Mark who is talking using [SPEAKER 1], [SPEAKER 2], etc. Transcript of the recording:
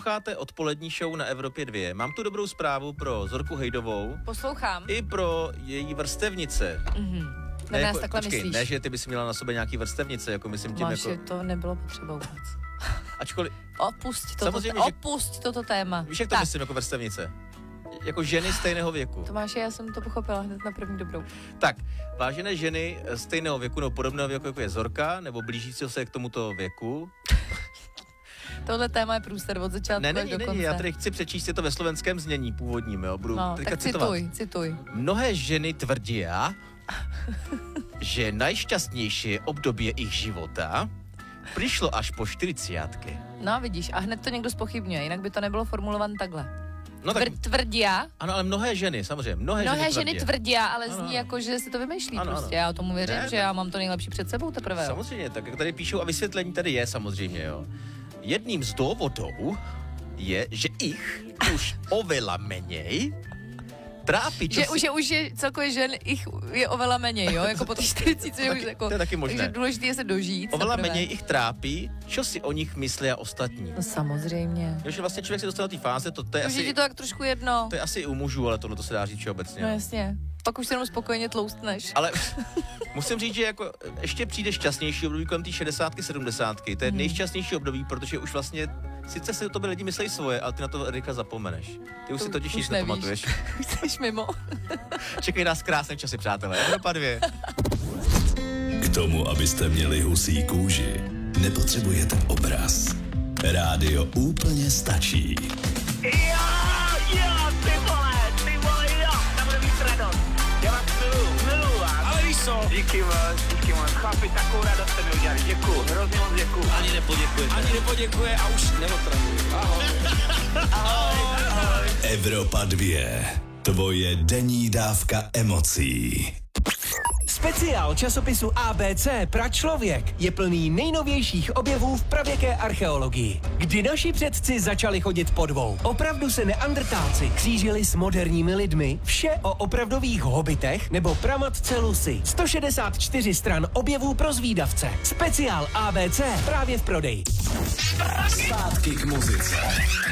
[SPEAKER 1] Posloucháte odpolední show na Evropě 2. Mám tu dobrou zprávu pro Zorku Hejdovou.
[SPEAKER 2] Poslouchám.
[SPEAKER 1] I pro její vrstevnice.
[SPEAKER 2] Ne, nás takhle myslíš.
[SPEAKER 1] Ne, že ty bys měla na sobě nějaký vrstevnice, jako myslím tím
[SPEAKER 2] Máš,
[SPEAKER 1] jako...
[SPEAKER 2] to nebylo potřeba vůbec.
[SPEAKER 1] Ačkoliv...
[SPEAKER 2] Opusť toto téma.
[SPEAKER 1] Víš, jak to myslím jako vrstevnice? Jako ženy stejného věku.
[SPEAKER 2] Tomáši, já jsem to pochopila hned na první dobrou.
[SPEAKER 1] Tak, vážené ženy stejného věku nebo podobného věku, jako je Zorka, nebo blížícího se k tomuto věku.
[SPEAKER 2] Tohle téma je průser od začátku až do konce.
[SPEAKER 1] Ne, já tady chci přečíst, je to ve slovenském znění původním, jo. Budu teďka
[SPEAKER 2] tak
[SPEAKER 1] citovat.
[SPEAKER 2] Cituj.
[SPEAKER 1] Mnohé ženy tvrdí, že nejšťastnější období jejich života přišlo až po 40.
[SPEAKER 2] No vidíš, a hned to někdo zpochybňuje, jinak by to nebylo formulované takhle.
[SPEAKER 1] No tak,
[SPEAKER 2] Tvrdia.
[SPEAKER 1] Ano, ale mnohé ženy, samozřejmě. Mnohé ženy
[SPEAKER 2] tvrdia, ale zní jako, že si to vymýšlí prostě. Já o tomu věřím, že já mám to nejlepší před sebou teprve.
[SPEAKER 1] Samozřejmě, tak jak tady píšou a vysvětlení tady je samozřejmě, jo. Jedním z důvodů je, že jich už oveľa menej trápí.
[SPEAKER 2] Že už je celkově žen jich je oveľa menej, jo, jako po těch 40, že už jako...
[SPEAKER 1] To je taky možné.
[SPEAKER 2] Takže důležité je se dožít.
[SPEAKER 1] Oveľa menej jich trápí, čo si o nich myslí ostatní.
[SPEAKER 2] No samozřejmě.
[SPEAKER 1] Jo, že vlastně člověk se dostal do té fáze, to je
[SPEAKER 2] už
[SPEAKER 1] asi...
[SPEAKER 2] je ti to tak trošku jedno.
[SPEAKER 1] To je asi i u mužů, ale tohle to se dá říct všeobecně.
[SPEAKER 2] No jasně. Pak už se jenom spokojeně tloustneš.
[SPEAKER 1] Ale musím říct, že jako ještě přijde šťastnější období kolem té 60, 70. To je nejšťastnější období, protože už vlastně sice si o tobě lidi myslí svoje, ale ty na to rychle zapomeneš. Ty už si totiž nic nepamatuješ.
[SPEAKER 2] Už jsi mimo.
[SPEAKER 1] Čekají nás krásné časy, přátelé. Evropa 2.
[SPEAKER 3] K tomu, abyste měli husí kůži, nepotřebujete obraz. Rádio úplně stačí.
[SPEAKER 4] To bude mít radost. Já vás miluju vás. Ale víš co? Díky moc, chlapi, takovou radost jste mi udělali, děkuju, hrozně moc děkuju. Ani nepoděkuje a už neotravuje. Ahoj. Ahoj.
[SPEAKER 3] Evropa 2. Tvoje denní dávka emocí.
[SPEAKER 5] Speciál časopisu ABC Pračlověk je plný nejnovějších objevů v pravěké archeologii. Kdy naši předci začali chodit po dvou. Opravdu se neandrtálci křížili s moderními lidmi. Vše o opravdových hobitech nebo pramatce Lucy. 164 stran objevů pro zvídavce. Speciál ABC právě v prodeji.
[SPEAKER 3] Zpátky k muzice.